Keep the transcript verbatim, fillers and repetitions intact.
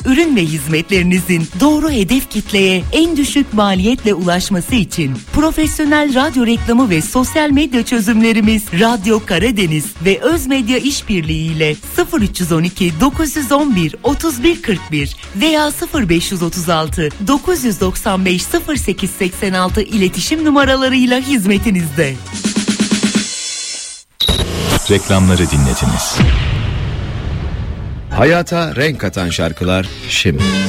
ürün ve hizmetlerinizin doğru hedef kitleye en düşük maliyetle ulaşması için profesyonel radyo reklamı ve sosyal medya çözümlerimiz Radyo Karadeniz ve Özmedya İşbirliği ile sıfır üç on iki dokuz yüz on bir otuz bir kırk bir veya sıfır beş otuz altı dokuz doksan beş sıfır sekiz seksen altı iletişim numaralarıyla hizmetinizde. Reklamları dinlediniz. Hayata renk katan şarkılar şimdi.